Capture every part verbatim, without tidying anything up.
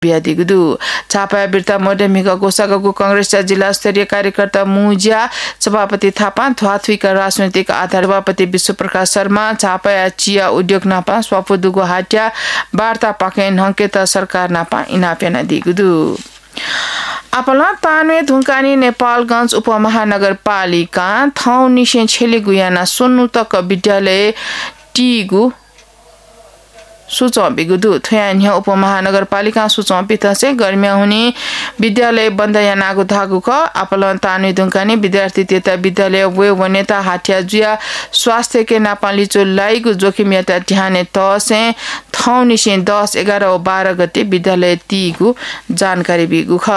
बियादिगुदु छापा बिर्ता मोडेमिका गोसागको कांग्रेस जिल्ला स्तरीय कार्यकर्ता मुजिया सभापति थापा ध्वाथुका राजनैतिक आधार सभापति विश्वप्रकाश शर्मा छापा चिया उद्योग नापा स्वापुदुगो हाट्या वार्ता पाके नंकेत सरकार नापा इनापेना दिगुदु अपला तानवे धुंकानी नेपालगञ्ज उपमहानगरपालिका थाउ निशेन छेली गुयाना सोनुतक विद्यालय टीगु सुचौपीको दु थ्यान्या उपमहानगरपालिका सुचौपी तसे गर्मिया हुने विद्यालय बन्द यानाको धागु क अपलन तानु दुंकाने विद्यार्थी तेता विद्यालय वे वनेता हाट्या जुया स्वास्थ्य के नापाली चो लाइको जोखिम याता ध्याने तसे थौनी से दस एघार व बाह्र गते विद्यालय तीगु जानकारी बिगु ख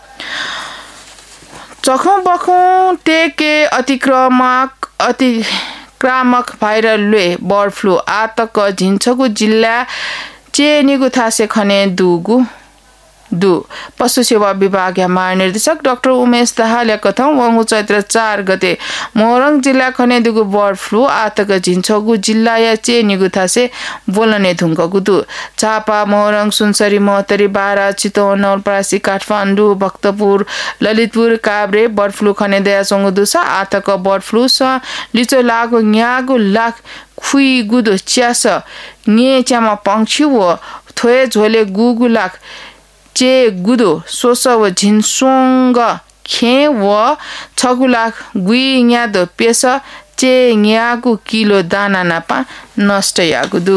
चखौ बखौ टेके अतिक्रमक अति क्रामक भाइरलले बर्ड फ्लू आतक झिन्छगु जिल्ला चेनिगु थासे खने दुगु दु पशु सेवा विभाग या महानिर्देशक डाक्टर उमेश दाहालले कथं वंगु चैत्र चार गते मोरङ जिल्ला खने दुगु बर्ड फ्लू आतक झिन्छगु जिल्ला या चेनिगु थासे बोलने धुंगगु दु चापा मोरङ सुनसरी मोहतरी बारा चितवन नवलपरासी काठमाडौँ भक्तपुर ललितपुर काभ्रे बर्ड फ्लू खने दया संगु दुसा आतक बर्ड फ्लू स लिचो लागु न्यागु लाख खुइ गुदो च्यास न्ये च्यामा पंक्षी व थोए झोले गुगु लाख चे गुदो सोस व झिनसोंग खे व छगु लाख गुई न्यादो पेस चे न्यागु किलो दाना नापा नष्ट यागुदु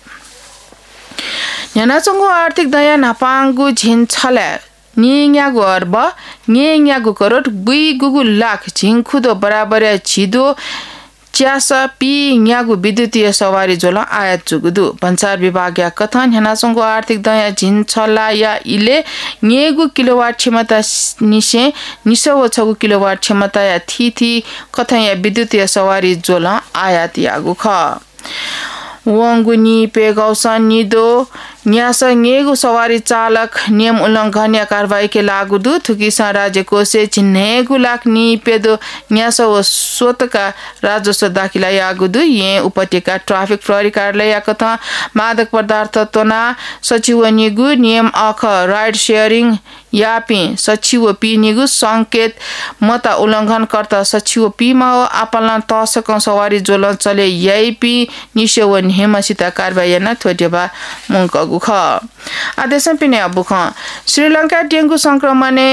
न्यानाचंगु आर्थिक दया नापांगु झिन छला न्यागु अर्ब न्यागु करोड गुई गुगु लाख झिङखुदो बराबर छिदो च्यास पी न्यागु विद्युतीय सवारी जोला आयात जुगुदु भन्सार विभाग या कथन हेनासंगु आर्थिक दया झिन छला या इले न्यागु किलोवाट क्षमता निसे निसो व छगु किलोवाट क्षमता या थी थी कथन या विद्युतीय सवारी जोला आयात यागु ख वंगुनी पेगौसन निदो न्यास न्येगु सवारी चालक नियम उल्लंघन या कारवाही के लागू दु थुकिसा राज्य कोसे चिन्हेगु लाख नि पेदो न्यास व स्वतका राजस्व दाखिला यागु दु ये उपत्यका ट्राफिक प्रहरी कार्यालय या कथा मादक पदार्थ तोना सचिव निगु नियम अख राइड शेयरिङ यापी सचिव पी निगु संकेत मता उल्लंघन करता सचिव पी मा आपला तसक सवारी जोल चले यापी निशेव हेमसिता कारवाही न थोटेबा मुंकगु ख आदेश पिने अबु ख श्रीलंका डेंगू संक्रमणे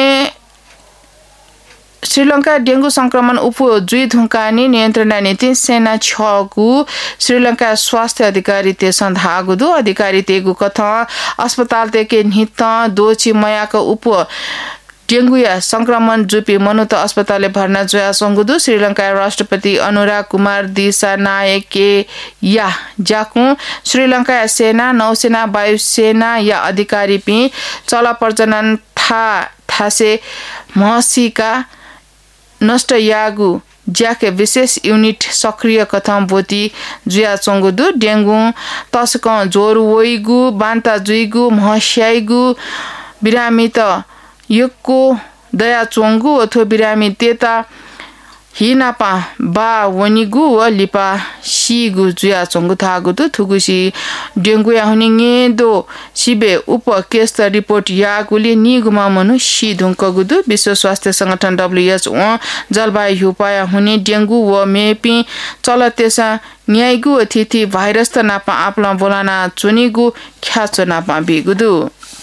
श्रीलंका डेंगू संक्रमण उप जुई धुंकानी नियन्त्रण नीति सेना छगु श्रीलंका स्वास्थ्य अधिकारी ते संधागुदु अधिकारी तेगु कथा अस्पताल तेके नित दोची मयाको उप डेंगू या संक्रमण जुपी मनुत अस्पतालले भर्ना जोया संगुदु श्रीलंका राष्ट्रपति अनुराग कुमार दिसा नायक के या जाकु श्रीलंका सेना नौसेना वायुसेना या अधिकारी पि चला प्रजनन था थासे महसीका नष्ट यागु ज्याके विशेष युनिट सक्रिय कथम बोती जुया चंगुदु डेंगू तसक जोरु वइगु बान्ता जुइगु महस्याइगु बिरामी त यको दया चोंगु अथवा बिरामी तेता हिनापा बा वनिगु व लिपा सिगु जुया चंगु थागु त थुगुसी डेंगू या हुनिङे दो सिबे उप केस रिपोर्ट यागुले निगुमा मनु सि धुंकगुदु विश्व स्वास्थ्य संगठन डब्ल्युएचओ जलवायु उपाय हुने डेंगू व मेपी चलतेसा न्यायगु अतिथि भाइरस त नापा आपला बोलाना चुनिगु ख्याचो नापा बिगुदु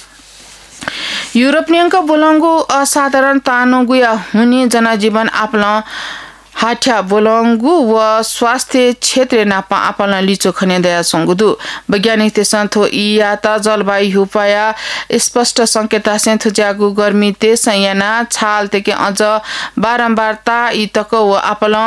यूरोपियन का बोलंगु असाधारण तानोगु या हुने जनजीवन आपला हाठ्या बोलंगु व स्वास्थ्य क्षेत्र नापा आपला लिचो खने दया संगुदु वैज्ञानिक ते संथो इयाता जलवायु उपाय स्पष्ट संकेता सेंथो जागु गर्मी ते सयाना छाल तेके अझ बारम्बारता इ तक व आपला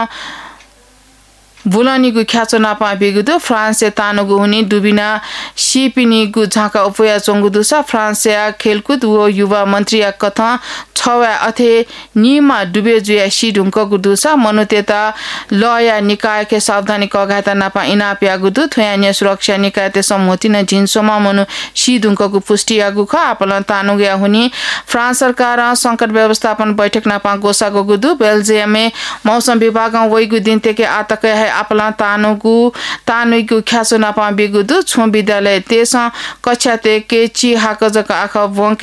बुलानीगु ख्याचो नापा बिगुदु फ्रान्स तानगु हुने दुबिना सिपिनीगु झाका उपया चंगुदु सा फ्रान्स या खेलकुद व युवा मन्त्री या कथा छवा अथे निमा डुबे जुया सि ढुंकगु दुसा मनुतेता लया निकाय के सावधानी कगाता नापा इनाप्या गुदु थयान्य सुरक्षा निकाय ते सम्मति न जिन्सोमा मनु सि ढुंकगु पुष्टि यागु ख आपला तानगु या हुने फ्रान्स सरकार संकट व्यवस्थापन बैठक नापा गोसा गुदु बेल्जियम में मौसम विभाग वइगु दिन तेके आतक है आपला तानुगु तानुगु ख्यासो नापा बिगुदु छु विद्यालय तेस कक्षा ते के ची हाक जक आख